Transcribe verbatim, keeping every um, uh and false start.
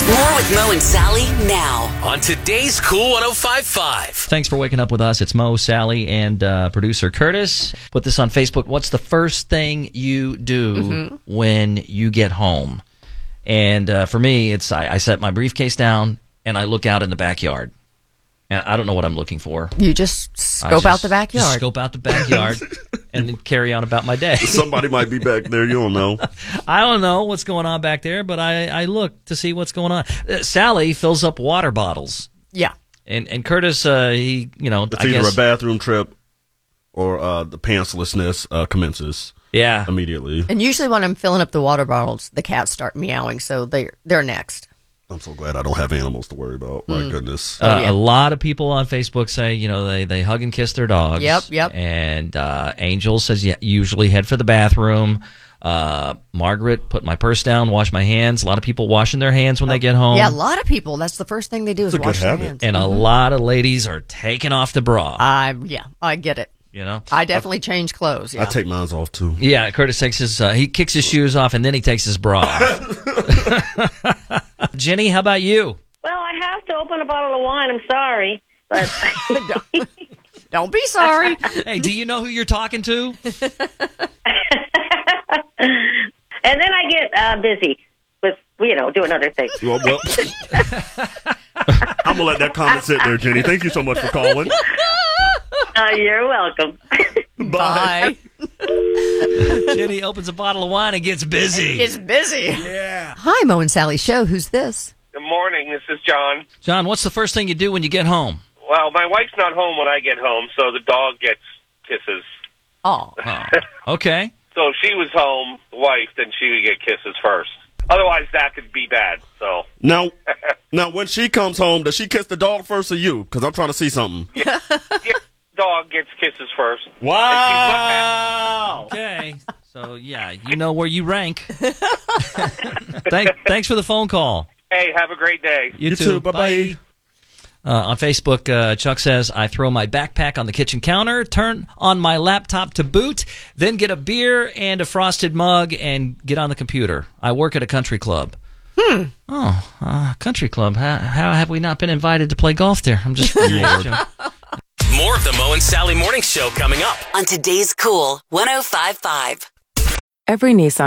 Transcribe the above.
More with Mo and Sally now on today's Cool one oh five point five. Thanks for waking up with us. It's Mo, Sally, and uh, producer Curtis. Put this on Facebook. What's the first thing you do mm-hmm. when you get home? And uh, for me, it's I, I set my briefcase down and I look out in the backyard. And I don't know what I'm looking for. You just scope just, out the backyard. Just scope out the backyard and then carry on about my day. Somebody might be back there. You don't know. I don't know what's going on back there, but I, I look to see what's going on. Uh, Sally fills up water bottles. Yeah. And and Curtis, uh, he, you know, it's I either guess, a bathroom trip or uh, the pantslessness uh, commences. Yeah. Immediately. And usually when I'm filling up the water bottles, the cats start meowing, so they're, they're next. I'm so glad I don't have animals to worry about. My mm. goodness. Uh, oh, yeah. A lot of people on Facebook say, you know, they, they hug and kiss their dogs. Yep, yep. And uh, Angel says, yeah, usually head for the bathroom. Uh, Margaret, put my purse down, wash my hands. A lot of people washing their hands when oh, they get home. Yeah, a lot of people. That's the first thing they do is wash their hands. And mm-hmm. a lot of ladies are taking off the bra. I yeah, I get it. You know, I definitely I, change clothes. Yeah. I take mine off too. Yeah, Curtis takes his uh, he kicks his shoes off and then he takes his bra off. Jenny, how about you? Well, I have to open a bottle of wine. I'm sorry, but don't, don't be sorry. Hey, do you know who you're talking to? And then I get uh, busy with you know doing other things. Well, well. I'm gonna let that comment sit there, Jenny. Thank you so much for calling. Uh, you're welcome. Bye. Jenny opens a bottle of wine and gets busy. It's busy. Yeah. Hi, Mo and Sally Show. Who's this? Good morning. This is John. John, what's the first thing you do when you get home? Well, my wife's not home when I get home, so the dog gets kisses. Oh. oh. Okay. So if she was home, the wife, then she would get kisses first. Otherwise, that could be bad. So now, now when she comes home, does she kiss the dog first or you? Because I'm trying to see something. Yeah, yeah, dog gets kisses first. Wow. Okay. So yeah, you know where you rank. Thank, thanks for the phone call. Hey, have a great day. You, you too. too. Bye bye. Uh, on Facebook, uh, Chuck says, I throw my backpack on the kitchen counter, turn on my laptop to boot, then get a beer and a frosted mug and get on the computer. I work at a country club. Hmm. Oh, uh, country club. How, how have we not been invited to play golf there? I'm just... More of the Mo and Sally Morning Show coming up on today's Cool one oh five point five. Every Nissan